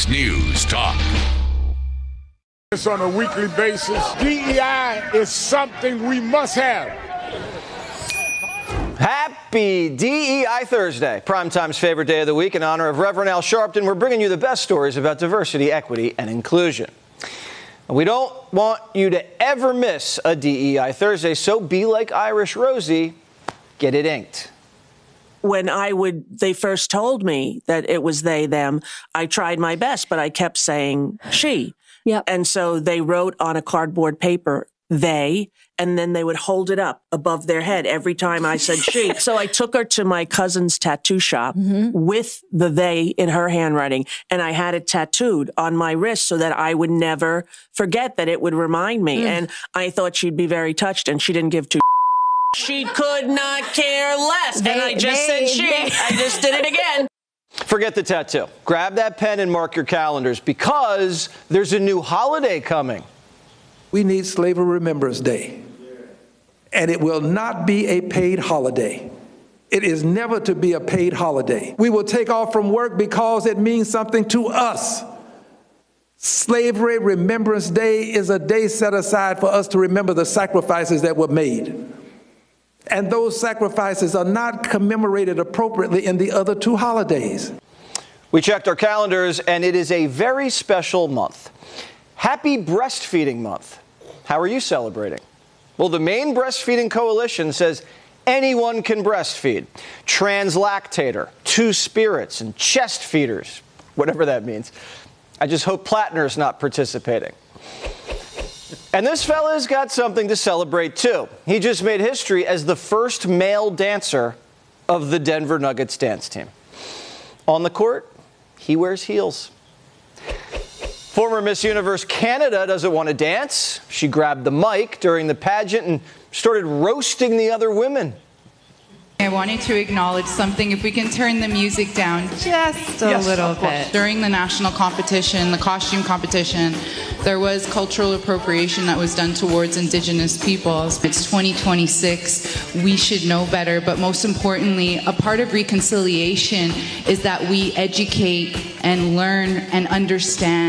Fox News Talk. On a weekly basis, DEI is something we must have. Happy DEI Thursday, Primetime's favorite day of the week. In honor of Reverend Al Sharpton, we're bringing you the best stories about diversity, equity, and inclusion. We don't want you to ever miss a DEI Thursday, so be like Irish Rosie, get it inked. When they first told me that it was they, them, I tried my best, but I kept saying she. Yep. And so they wrote on a cardboard paper, they, and then they would hold it up above their head every time I said she. So I took her to my cousin's tattoo shop with the they in her handwriting, and I had it tattooed on my wrist so that I would never forget, that it would remind me. And I thought she'd be very touched, and she didn't give two. She could not care less. And I just said she. I just did it again. Forget the tattoo. Grab that pen and mark your calendars, because there's a new holiday coming. We need Slavery Remembrance Day, and it will not be a paid holiday. It is never to be a paid holiday. We will take off from work because it means something to us. Slavery Remembrance Day is a day set aside for us to remember the sacrifices that were made. And those sacrifices are not commemorated appropriately in the other two holidays. We checked our calendars, and it is a very special month. Happy Breastfeeding Month. How are you celebrating? Well, the Maine Breastfeeding Coalition says anyone can breastfeed. Translactator, two spirits, and chest feeders, whatever that means. I just hope Plattner's not participating. And this fella's got something to celebrate, too. He just made history as the first male dancer of the Denver Nuggets dance team. On the court, he wears heels. Former Miss Universe Canada doesn't want to dance. She grabbed the mic during the pageant and started roasting the other women. I wanted to acknowledge something. If we can turn the music down just a little bit. During the national competition, the costume competition, there was cultural appropriation that was done towards Indigenous peoples. It's 2026. We should know better. But most importantly, a part of reconciliation is that we educate and learn and understand